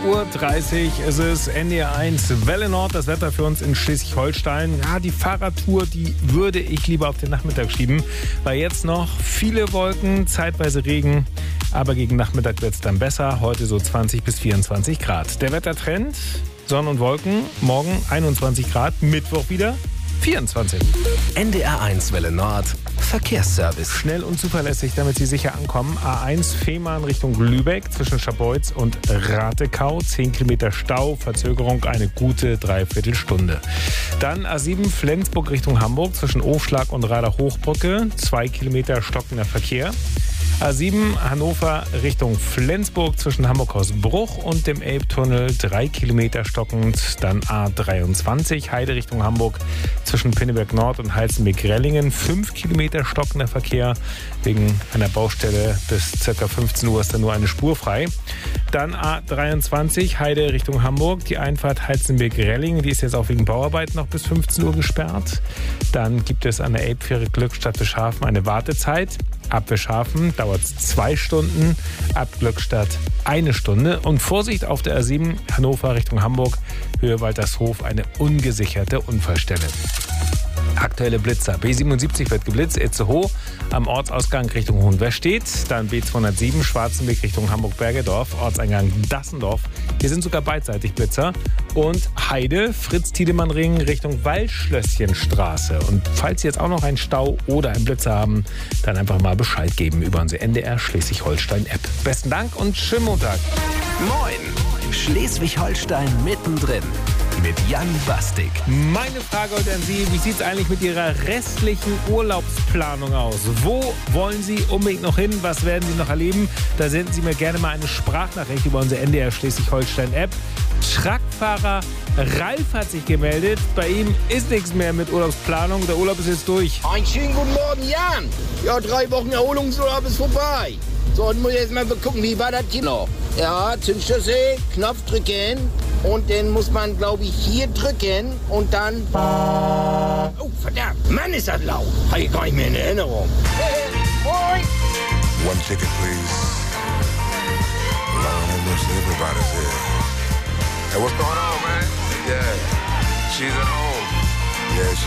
7:30 Uhr ist es, NDR1 Welle Nord, das Wetter für uns in Schleswig-Holstein. Ja, die Fahrradtour, die würde ich lieber auf den Nachmittag schieben, weil jetzt noch viele Wolken, zeitweise Regen, aber gegen Nachmittag wird es dann besser. Heute so 20 bis 24 Grad. Der Wettertrend, Sonne und Wolken, morgen 21 Grad, Mittwoch wieder 24. NDR1 Welle Nord, Verkehrsservice. Schnell und zuverlässig, damit Sie sicher ankommen. A1 Fehmarn Richtung Lübeck zwischen Scharbeutz und Ratekau. 10 Kilometer Stau, Verzögerung eine gute Dreiviertelstunde. Dann A7 Flensburg Richtung Hamburg zwischen Ofschlag und Rader-Hochbrücke. 2 Kilometer stockender Verkehr. A7 Hannover Richtung Flensburg zwischen Hamburg-Hausbruch und dem Elbtunnel 3 Kilometer stockend. Dann A23 Heide Richtung Hamburg zwischen Pinneberg Nord und Heizenberg-Rellingen 5 Kilometer stockender Verkehr. Wegen einer Baustelle bis ca. 15 Uhr ist da nur eine Spur frei. Dann A23 Heide Richtung Hamburg, die Einfahrt Heizenberg-Rellingen, die ist jetzt auch wegen Bauarbeit noch bis 15 Uhr gesperrt. Dann gibt es an der Elbfähre Glückstadt Bischhafen eine Wartezeit. Ab Bischhafen dauert es 2 Stunden, ab Glückstadt 1 Stunde. Und Vorsicht auf der A7 Hannover Richtung Hamburg, Höhe Waltershof, eine ungesicherte Unfallstelle. Aktuelle Blitzer. B77 wird geblitzt, Itzehoe am Ortsausgang Richtung Hohenwestedt. Dann B207 Schwarzenberg Richtung Hamburg-Bergedorf, Ortseingang Dassendorf. Hier sind sogar beidseitig Blitzer. Und Heide, Fritz-Tiedemann-Ring Richtung Waldschlösschenstraße. Und falls Sie jetzt auch noch einen Stau oder einen Blitzer haben, dann einfach mal Bescheid geben über unsere NDR Schleswig-Holstein-App. Besten Dank und schönen Montag. Moin, Schleswig-Holstein mittendrin. Mit Jan Bastik. Meine Frage heute an Sie, wie sieht es eigentlich mit Ihrer restlichen Urlaubsplanung aus? Wo wollen Sie unbedingt noch hin? Was werden Sie noch erleben? Da senden Sie mir gerne mal eine Sprachnachricht über unsere NDR Schleswig-Holstein-App. Truckfahrer Ralf hat sich gemeldet. Bei ihm ist nichts mehr mit Urlaubsplanung. Der Urlaub ist jetzt durch. Einen schönen guten Morgen, Jan. Ja, 3 Wochen Erholungsurlaub ist vorbei. So, jetzt muss ich jetzt mal gucken, wie war das Kino? Ja, Zündschlüssel, Knopf drücken und dann muss man, glaube ich, hier drücken und dann... Oh, verdammt, Mann, ist das laut. Habe ich gar nicht mehr in Erinnerung. Moin. One ticket, please. Lord have mercy, everybody's here. Hey, what's going on, man? Yeah, she's at home. Yeah,